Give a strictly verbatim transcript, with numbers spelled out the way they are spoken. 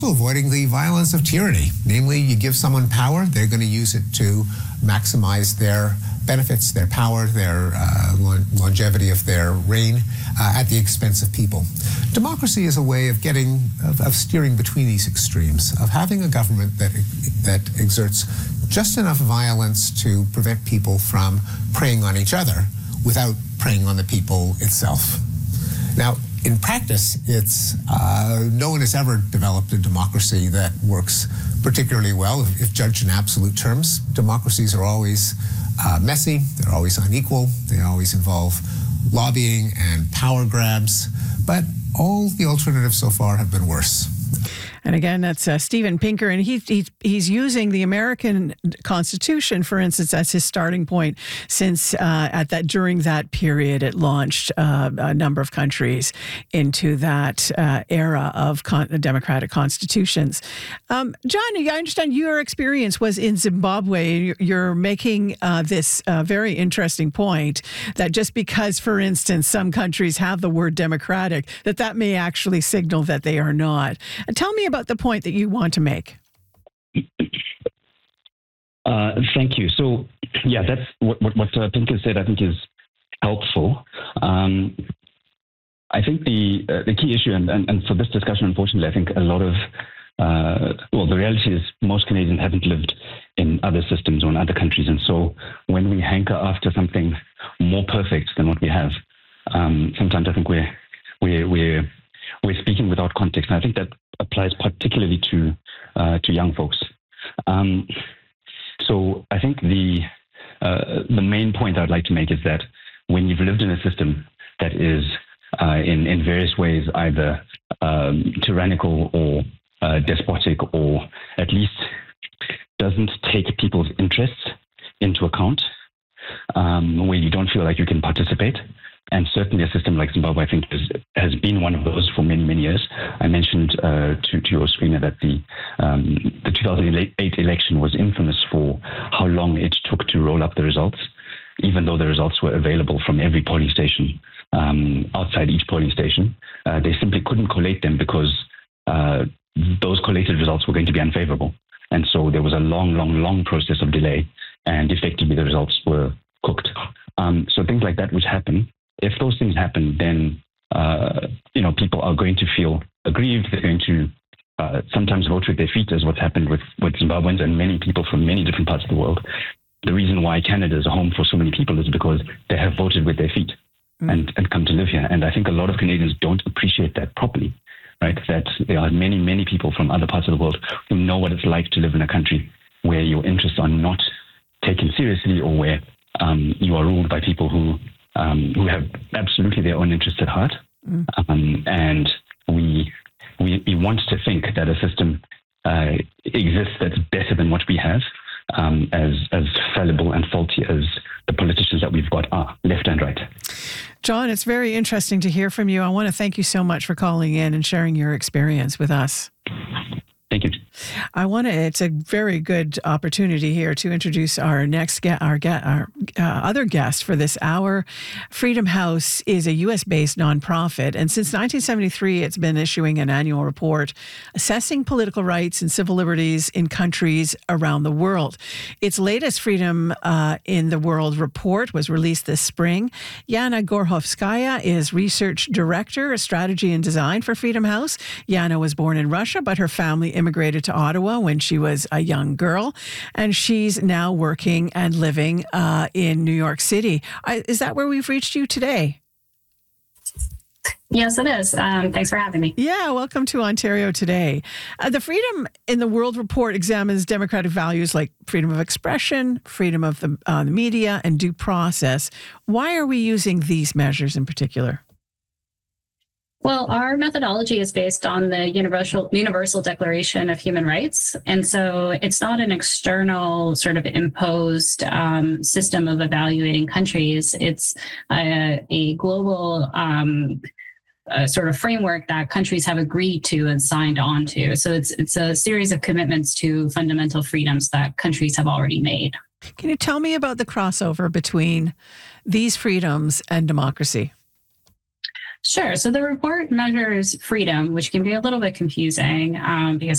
avoiding the violence of tyranny. Namely, you give someone power, they're going to use it to maximize their benefits, their power, their uh, longevity of their reign uh, at the expense of people. Democracy is a way of getting, of, of steering between these extremes, of having a government that, that exerts just enough violence to prevent people from preying on each other without preying on the people itself. Now, in practice, it's uh, no one has ever developed a democracy that works particularly well. If, if judged in absolute terms, democracies are always uh, messy, they're always unequal, they always involve lobbying and power grabs, but all the alternatives so far have been worse. And again, that's uh, Steven Pinker, and he, he, he's using the American Constitution, for instance, as his starting point, since uh, at that during that period it launched uh, a number of countries into that uh, era of con- democratic constitutions. Um, John, I understand your experience was in Zimbabwe. You're making uh, this uh, very interesting point that just because, for instance, some countries have the word democratic, that that may actually signal that they are not. And tell me about the point that you want to make. Uh, thank you. So, yeah, that's what what, what uh, Pinker said. I think is helpful. Um, I think the uh, the key issue, and, and, and for this discussion, unfortunately, I think a lot of uh, well, the reality is most Canadians haven't lived in other systems or in other countries, and so when we hanker after something more perfect than what we have, um, sometimes I think we're we're we're we're speaking without context, and I think that applies particularly to uh, to young folks. Um, so I think the uh, the main point I'd like to make is that when you've lived in a system that is uh, in in various ways either um, tyrannical or uh, despotic, or at least doesn't take people's interests into account, um, where you don't feel like you can participate. And certainly a system like Zimbabwe, I think, is, has been one of those for many, many years. I mentioned uh, to, to your screener that the um, the two thousand eight election was infamous for how long it took to roll up the results, even though the results were available from every polling station um, outside each polling station. Uh, they simply couldn't collate them because uh, those collated results were going to be unfavorable. And so there was a long, long, long process of delay, and effectively the results were cooked. Um, so things like that which happen. If those things happen, then uh, you know people are going to feel aggrieved. They're going to uh, sometimes vote with their feet, as what's happened with, with Zimbabweans and many people from many different parts of the world. The reason why Canada is a home for so many people is because they have voted with their feet mm. and, and come to live here. And I think a lot of Canadians don't appreciate that properly, right? That there are many, many people from other parts of the world who know what it's like to live in a country where your interests are not taken seriously, or where um, you are ruled by people who Um, who have absolutely their own interests at heart. Mm. Um, and we, we we want to think that a system uh, exists that's better than what we have, um, as, as fallible and faulty as the politicians that we've got are, left and right. John, it's very interesting to hear from you. I want to thank you so much for calling in and sharing your experience with us. Thank you. I want to. It's a very good opportunity here to introduce our next guest, our, our uh, other guest for this hour. Freedom House is a U S-based nonprofit, and since nineteen seventy-three, it's been issuing an annual report assessing political rights and civil liberties in countries around the world. Its latest Freedom uh, in the World report was released this spring. Yana Gorhovskaya is research director, strategy and design for Freedom House. Yana was born in Russia, but her family immigrated to Ottawa when she was a young girl, and she's now working and living uh, in New York City. I, is that where we've reached you today? Yes, it is. Um, thanks for having me. Yeah, welcome to Ontario Today. Uh, the Freedom in the World report examines democratic values like freedom of expression, freedom of the, uh, the media, and due process. Why are we using these measures in particular? Well, our methodology is based on the Universal Universal Declaration of Human Rights. And so it's not an external sort of imposed um, system of evaluating countries. It's a, a global um, uh, sort of framework that countries have agreed to and signed on to. So it's, it's a series of commitments to fundamental freedoms that countries have already made. Can you tell me about the crossover between these freedoms and democracy? Sure. So the report measures freedom, which can be a little bit confusing um, because